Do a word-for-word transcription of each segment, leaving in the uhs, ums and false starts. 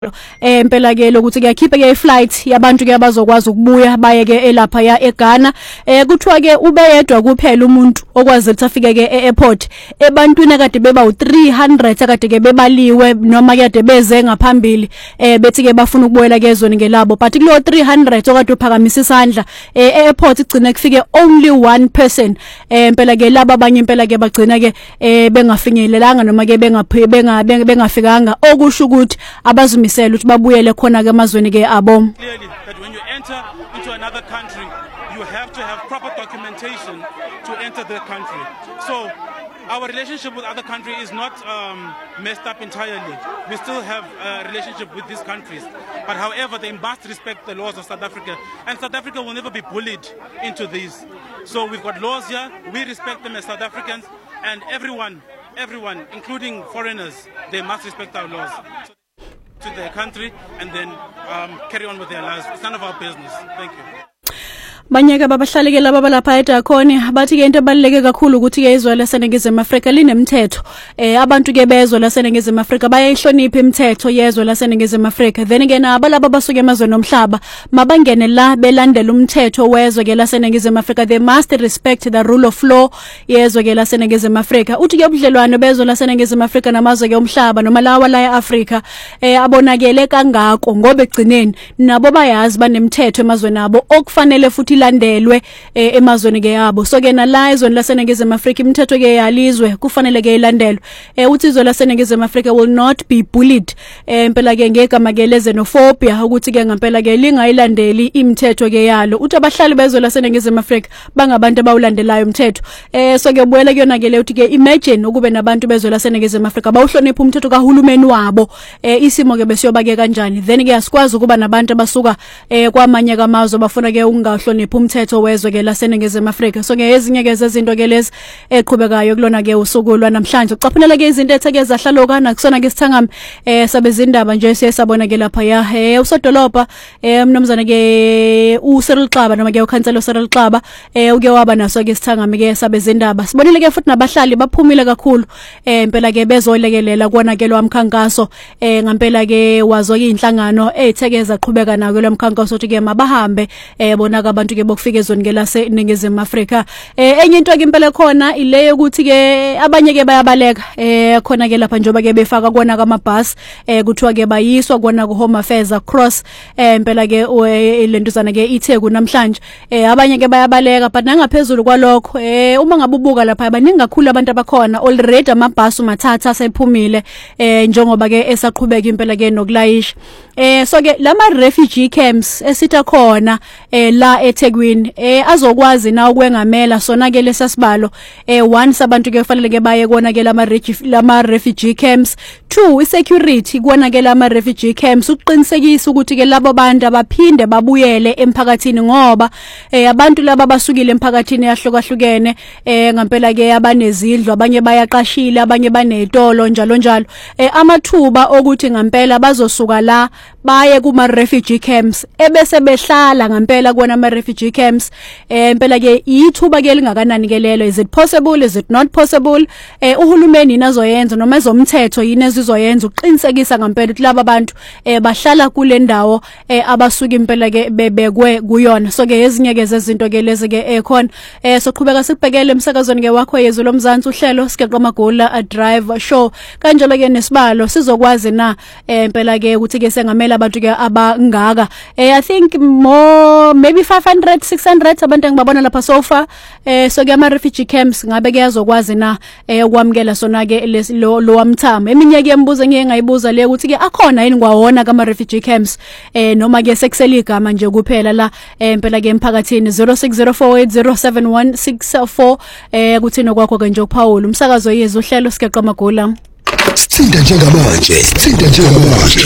Eh impela ke lokuthi kuyakhipha ke iflight yabantu ke abazokwazi ukubuya baye ke elapha ya eGhana eh kuthiwa ke ube yedwa kuphela umuntu okwazi ukuthi afike ke e-airport ebantwini akade beba u three hundred akade ke bebaliwe noma kade beze ngaphambili eh bethi ke bafuna ukubuyela ke ezweni ngelabo but kulo three hundred okade uphakamisa isandla eh airport igcina kufike only one person eh impela ke laba abanye impela ke bagcina ke eh bengafinyelelanga noma ke bengaphi bengafikanga okusho ukuthi abazumi ukuthi babuyele khona ke emazweni ke abo. Clearly that when you enter into another country you have to have proper documentation to enter the country. So our relationship with other countries is not um, messed up entirely. We still have a relationship with these countries, but however they must respect the laws of South Africa, and South Africa will never be bullied into these. So we've got laws here, we respect them as South Africans, and everyone everyone including foreigners, they must respect our laws. So to their country and then um, carry on with their lives. It's none of our business. Thank you. Banyeka babahlaleke laba balapha eDakoni bathi ke into ebaluleke kakhulu ukuthi ke izwe laseNingizimu Afrika linemthetho eh abantu ke bezwe laseNingizimu Afrika bayayihlonipha imithetho yezwe laseNingizimu Afrika then ke nabo laba basuke emazweni omhlaba mabangene la belandela umthetho wezwe ke laseNingizimu Afrika. They must respect the rule of law yezwe ke laseNingizimu Afrika. Uthi ke ubudlelwano bezwe laseNingizimu Afrika namazwe ke omhlaba noma lawa la eAfrika eh abonakele kangako ngoba egcineni nabo bayazi banemthetho emazweni abo okufanele futhi landelwe eh, emazweni ke yabo. So ke nala izweni laseNingizimu Afrika imithetho ke yalizwe kufanele ke ilandelwe. Eh uthi izwe laseNingizimu Afrika will not be bullied. Eh impela ke ngegama ke lezenophobia ukuthi ke ngempela ke lingayilandeli imithetho ke yalo. Uthi abahlali bezwe laseNingizimu Afrika bangabantu abawulandelayo umthetho. Eh so ke buyela kuyona ke le uthi ke imagine ukube nabantu bezwe laseNingizimu Afrika bawuhlonipha umthetho kahulumeni wabo. Eh isimo ke besiyoba ke kanjani. Then ke asikwazi ukuba nabantu abasuka eh kwamanye kamazwe bafuna ke ukungahlonipha umthetho wezwe ke laseNingizimu Afrika. So ke ezinye ke zezinto ke lezi eqhubekayo kulona ke usuku lwanamhlanje ucaphunela ke izinto etheke zahlalokana kusona ke sithangami eh sabezindaba nje siyabona ke lapha ya eh usodolopha eh mnumzane ke uCyril Xaba noma ke ukhansela uCyril Xaba eh uke waba naso ke sithangami ke sabezindaba sibonile ke futhi nabahlali baphumile kakhulu eh impela ke bezolekelela kona ke lwamkhankaso eh ngempela ke wazo ke inhlangano ezithekeza qhubeka nako lwamkhankaso uthi ke mabahambe eh bona abantu ke bokufika ezweni ke laseNingizimu Afrika. Eh enye into ke impela khona ile ukuthi ke abanye ke bayabaleka eh khona ke lapha njoba ke befaka kona kamabhasi eh kuthiwa ke bayiswa kona ku Home Affairs across eh impela ke lentuzana ke iTheku namhlanje eh abanye ke bayabaleka but nangaphezulu kwalokho eh uma ngabubuka lapha abaningi kakhulu abantu abakhona already amabhasi umathatha asephumile eh njengoba ke esaqhubeka impela ke nokulayisha eh so ke lama refugee camps esitha khona eh la eThekwini eh azokwazi na ukwengamela sona ke lesasibalo eh once abantu ke kufanele ke baye kona ke lama lama refugee camps. Two isecurity kona ke lama refugee camps uqinisekisa ukuthi ke labo bantu abaphinde babuyele emphakathini ngoba eh abantu laba basukile emphakathini yahlukahlukene eh ngempela ke abanezidlo abanye bayaqashile abanye banezitolo njalo njalo eh amathuba ukuthi ngempela bazosuka la baye kuma refugee camps ebese behlala ngempela kona ama refugee camps eh impela ke ithuba ke lingakanani ke lelo. Is it possible, is it not possible? Eh uhulumeni nazoyenza noma ezomthetho yini ezizoyenza uqinisekisa ngempela ukuthi laba bantu eh bahlala kule ndawo eh abasuka impela ke bebekwe kuyona. So ke ezinye ke zezinto ke lezi ke ekhona eh soqhubeka sikubhekele emsakazweni ke wakho yezwe lomzansi uhlelo Sigeqa Magula a drive show kanjalo ke nesibalo sizokwazi na eh impela ke ukuthi ke sengamela abantu ke abangaka eh I think more maybe five hundred six hundred abantu engibabona lapha so far eh so ke ama refugee camps ngabe ke yazokwazi na eh ukwamkela sona ke lo wamthamo. Eminye ke embuzo ngeke ngayibuza le ukuthi ke akhona yini kwawona kama refugee camps eh noma ke sekusela igama nje kuphela la eh impela ke emphakathini. Zero six zero four eight zero seven one six four eh kuthina kwakho ke nje uPaul umsakazo yezwe uhlelo Sigeqa Magula. Sithinta njengamanje sithinta njengamanje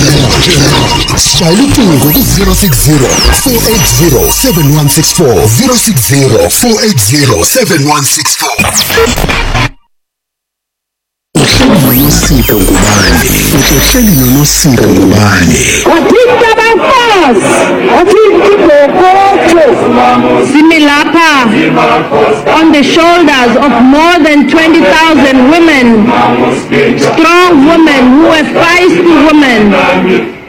sishayela ucingo ku zero six zero four eight zero seven one six four zero six zero four eight zero seven one six four. Unosipho ngubani uhleli nonosipho ngubani wathinta abafazi wathinta ibhokotho similapha on the shoulders of more than twenty thousand women, strong women who are feisty women